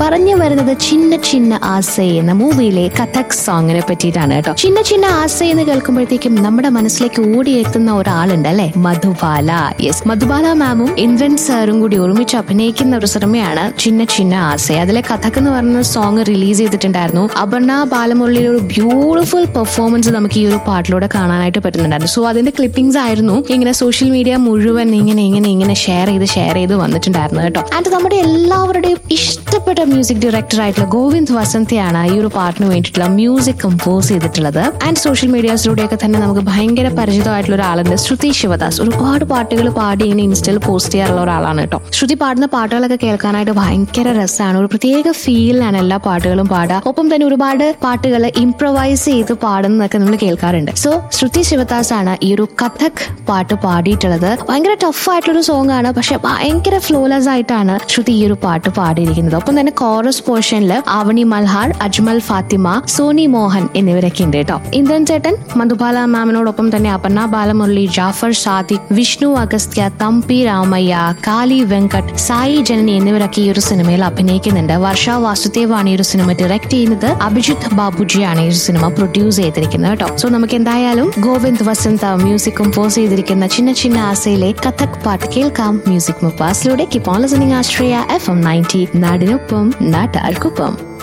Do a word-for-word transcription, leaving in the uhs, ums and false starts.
പറഞ്ഞു വരുന്നത് ചിന്ന ചിന്ന ആസൈ എന്ന മൂവിയിലെ കഥക് സോങ്ങിനെ പറ്റിയിട്ടാണ് കേട്ടോ. ചിന്ന ചിന്ന ആസൈ എന്ന് കേൾക്കുമ്പോഴത്തേക്കും നമ്മുടെ മനസ്സിലേക്ക് ഓടിയെത്തുന്ന ഒരാളുണ്ട് അല്ലെ, മധുബാല. യെസ്, മധുബാല മാമും ഇന്ദ്രൻ സാറും കൂടി ഒരുമിച്ച് അഭിനയിക്കുന്ന ഒരു സിനിമയാണ് ചിന്ന ചിന്ന ആസൈ. അതിലെ കഥക് എന്ന് പറയുന്ന സോങ് റിലീസ് ചെയ്തിട്ടുണ്ടായിരുന്നു. അപർണ ബാലമുരളിയുടെ ഒരു ബ്യൂട്ടിഫുൾ പെർഫോമൻസ് നമുക്ക് ഈ ഒരു പാട്ടിലൂടെ കാണാനായിട്ട് പറ്റുന്നുണ്ടായിരുന്നു. സോ അതിന്റെ ക്ലിപ്പിംഗ്സ് ആയിരുന്നു ഇങ്ങനെ സോഷ്യൽ മീഡിയ മുഴുവൻ ഇങ്ങനെ ഇങ്ങനെ ഇങ്ങനെ ഷെയർ ചെയ്ത് ഷെയർ ചെയ്ത് വന്നിട്ടുണ്ടായിരുന്നു കേട്ടോ. ആൻഡ് നമ്മുടെ എല്ലാവരുടെയും ഇഷ്ടപ്പെട്ട മ്യൂസിക് ഡയറക്ടർ ആയിട്ടുള്ള ഗോവിന്ദ് വസന്തയാണ് ഈ ഒരു പാട്ടിന് വേണ്ടിയിട്ടുള്ള മ്യൂസിക് കമ്പോസ് ചെയ്തിട്ടുള്ളത്. ആൻഡ് സോഷ്യൽ മീഡിയാസിലൂടെയൊക്കെ തന്നെ നമുക്ക് ഭയങ്കര പരിചിതമായിട്ടുള്ള ഒരാളുണ്ട്, ശ്രുതി ശിവദാസ്. ഒരുപാട് പാട്ടുകൾ പാടി ഇങ്ങനെ ഇൻസ്റ്റയിൽ പോസ്റ്റ് ചെയ്യാറുള്ള ഒരാളാണ് കേട്ടോ. ശ്രുതി പാടുന്ന പാട്ടുകളൊക്കെ കേൾക്കാനായിട്ട് ഭയങ്കര രസമാണ്. ഒരു പ്രത്യേക ഫീലിലാണ് എല്ലാ പാട്ടുകളും പാടുക. ഒപ്പം തന്നെ ഒരുപാട് പാട്ടുകൾ ഇംപ്രവൈസ് ചെയ്ത് പാടുന്നതൊക്കെ നമ്മൾ കേൾക്കാറുണ്ട്. സോ ശ്രുതി ശിവദാസ് ആണ് ഈ ഒരു കഥക് പാട്ട് പാടിയിട്ടുള്ളത്. ഭയങ്കര ടഫ് ആയിട്ടുള്ള ഒരു സോങ് ആണ്, പക്ഷെ ഭയങ്കര ഫ്ലോലെസ് ആയിട്ടാണ് ശ്രുതി ഈ ഒരു പാട്ട് പാടിയിരിക്കുന്നത്. ഒപ്പം തന്നെ കോറസ് പോർഷനിൽ ആവണി മൽഹാർ, അജ്മൽ ഫാത്തിമ, സോനി മോഹൻ എന്നിവരൊക്കെ ഉണ്ട് കേട്ടോ. ഇന്ദ്രൻ ചേട്ടൻ മധുബാല മാമിനോടൊപ്പം തന്നെ അപർണ ബാലമുരളി, ജാഫർ സാദിഖ്, വിഷ്ണു അഗസ്ത്യ, തമ്പി രാമയ്യ, കാലി വെങ്കട്ട്, സായി ജനനി എന്നിവരൊക്കെ ഈ ഒരു സിനിമയിൽ അഭിനയിക്കുന്നുണ്ട്. വർഷ വാസുദേവാണ് ഈ ഒരു സിനിമ ഡയറക്ട് ചെയ്യുന്നത്. അഭിജിത്ത് ബാബുജിയാണ് ഈ ഒരു സിനിമ പ്രൊഡ്യൂസ് ചെയ്തിരിക്കുന്നത് കേട്ടോ. സോ നമുക്ക് എന്തായാലും ഗോവിന്ദ് വസന്ത മ്യൂസിക് കമ്പോസ് ചെയ്തിരിക്കുന്ന ചിന്ന ചിന്ന ആസയിലെ കഥക് പാട്ട് കേൾക്കാം music മുപ്പാസിലൂടെ. Keep on listening Ashraya F M ninety, നാടിനൊപ്പം നാട്ടാർക്കൊപ്പം.